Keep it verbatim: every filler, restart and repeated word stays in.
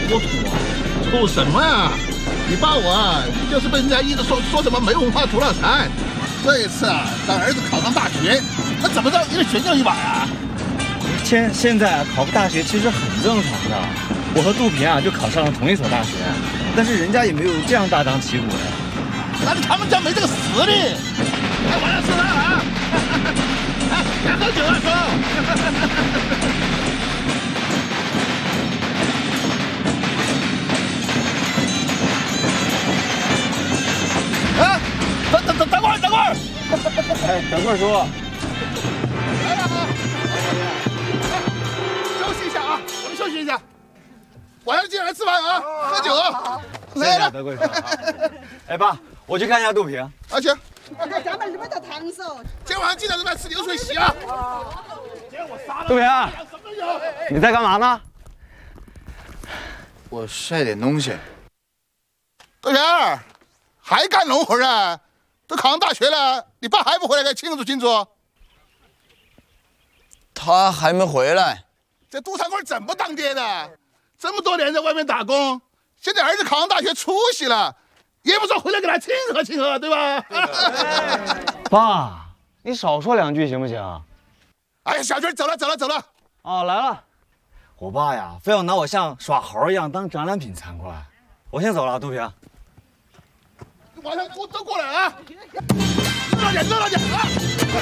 我吐啊！吐什么啊？你爸我啊，就是被人家一直说说什么没文化吐脑残。这一次啊，让儿子考上大学，那怎么着也得选上一把呀。 现现在考个大学其实很正常的。我和杜平啊就考上了同一所大学，但是人家也没有这样大张旗鼓的。 那他们家没这个实力。哎，我要吃饭了啊！哎，想喝酒啊，哥！啊，等等等等会儿，等会儿！ 哎，等会儿叔。 来了啊！休息一下啊，我们休息一下。晚上记得来吃饭啊，喝酒啊！来了， 德贵叔。哎，爸，我去看一下杜平。 啊，行。 咱们什么叫烫手？ 今晚上记得来吃流水席啊！ 杜平，你在干嘛呢？ 我晒点东西。 杜平，还干农活啊？都考上大学了，你爸还不回来给庆祝庆祝？ 他还没回来。 这杜长贵怎么当爹的？这么多年在外面打工，现在儿子考上大学出息了，也不说回来给他庆贺庆贺，对吧？ 爸，你少说两句行不行？ 哎呀，小军走了走了走了。 哦，来了。我爸呀，非要拿我像耍猴一样当展览品参观。我先走了，杜平。 晚上都都过来啊！热点热点啊！